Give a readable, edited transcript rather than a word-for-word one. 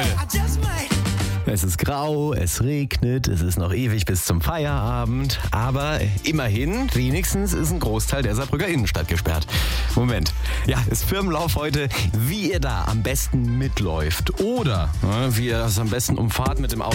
Leute. Es ist grau, es regnet, es ist noch ewig bis zum Feierabend. Aber immerhin, wenigstens ist ein Großteil der Saarbrücker Innenstadt gesperrt. Moment. Ja, ist Firmenlauf heute, wie ihr da am besten mitläuft. Oder wie ihr das am besten umfahrt mit dem Auto.